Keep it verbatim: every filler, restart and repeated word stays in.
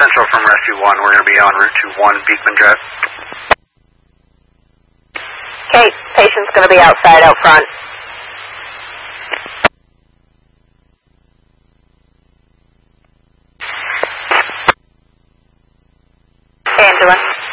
Central from Rescue one. We're going to be en route to one Beekman Drive. Okay, patient's going to be outside out front. Angela.